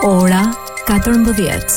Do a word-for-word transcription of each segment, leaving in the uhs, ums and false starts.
Ora katërmbëdhjetë.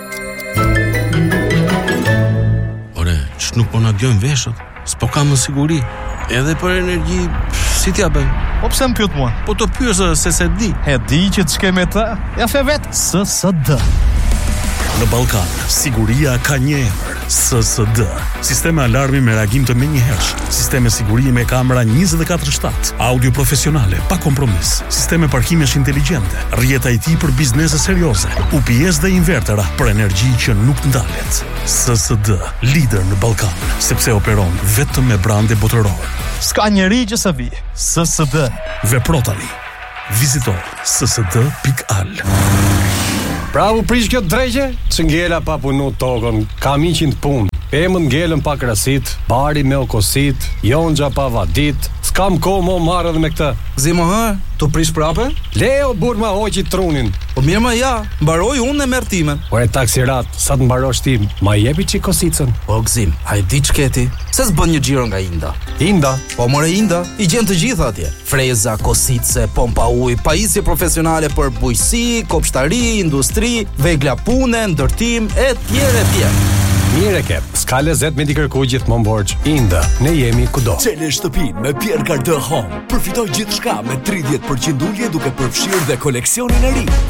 Ore, që nuk po na gjon veshët? S'po kam më siguri. Edhe për energji, si t'ja bëj? Po pse më pyet mua? Po të pyesë se se di. E di që të shkoj me të. Ja fe vet S S D. Në Ballkan, siguria ka një emër, S S D. Sisteme alarmi me reagim të menjëhershëm, sisteme sigurie me kamera njëzet e katër shtatë, audio profesionale pa kompromis, sisteme parkimesh inteligjente, rrjeta I T për biznese serioze, U P S dhe invertera për energji që nuk ndalet. S S D, lider në Ballkan, sepse operon vetëm me brande botëror. S'ka njeri që sa vi. S S D. Vepro tani. Vizito s s d pikë al. Bravo prish kjo drejgje, që ngela pa punu tokën, kam iqin të punë. Pemën ngelën pa krasit, bari me okosit, jonxha pa vadit, s'kam ko mo marrë dhe me këtë. Zimo hë, tu prish prape? Leo bur ma hoqi trunin. Po mirë ma ja, mbaroj unë e merr timen. Ore taksirat, sa të mbarosh ti, ma jepi qi kosicën. O gzim, a i di çketi? Se s'bën një xhiro nga Inda. Inda? Po more Inda, i gjen të gjitha atje. Freza, kosice, pompa ujë, pajisje profesionale për bujqësi, kopshtari, industri, vegla pune, ndërtim, e tjerë e tjerë. Mire ke, s'ka lezet me t'i kërkuj gjithmonë borxh. Inda, ne jemi kudo. Çele shtëpin me Pierre Cardin Home. Përfitoj gjithçka me tridhjetë përqind ulje duke përfshirë dhe koleksionin e ri.